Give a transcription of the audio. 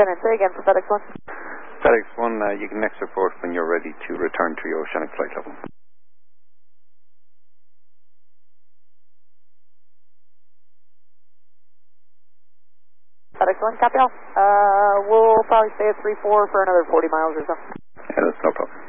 Lieutenant, say again for FedEx 1. FedEx 1, you can next report when you're ready to return to your oceanic flight level. FedEx 1, copy all. We'll probably stay at 3-4 for another 40 miles or so. Yeah, that's no problem.